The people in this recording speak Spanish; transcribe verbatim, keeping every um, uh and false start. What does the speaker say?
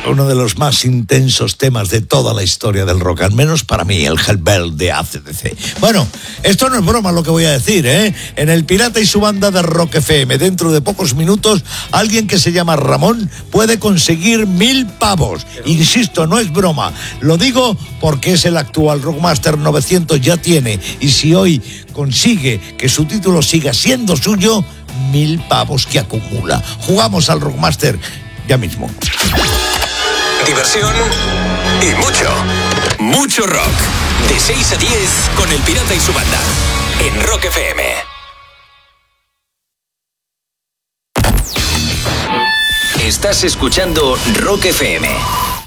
uno de los más intensos temas de toda la historia del rock, al menos para mí, el Hellbell de A C D C. Bueno, esto no es broma lo que voy a decir, ¿eh? En El Pirata y su banda de Rock F M, dentro de pocos minutos, alguien que se llama Ramón puede conseguir mil pavos. Insisto, no es broma. Lo digo porque es el actual Rockmaster novecientos, ya tiene. Y si hoy consigue que su título siga siendo suyo, mil pavos que acumula. Jugamos al Rockmaster ya mismo. Diversión y mucho, mucho rock. De seis a diez con El Pirata y su banda. En Rock F M. Estás escuchando Rock F M.